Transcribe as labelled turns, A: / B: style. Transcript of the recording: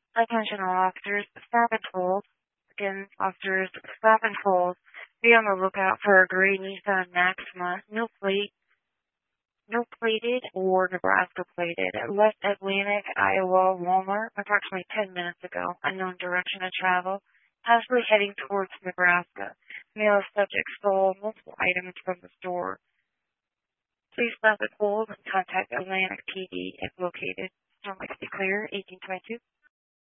A: Attention all officers, stop and hold. Again, officers, stop and hold. Be on the lookout for a gray Nissan Maxima, no plated or Nebraska plated. Left Atlantic, Iowa, Walmart, approximately 10 minutes ago. Unknown direction of travel, possibly heading towards Nebraska. Male subject stole multiple items from the store. Please stop and hold and contact Atlantic PD if located. Sound like to be clear, 1822.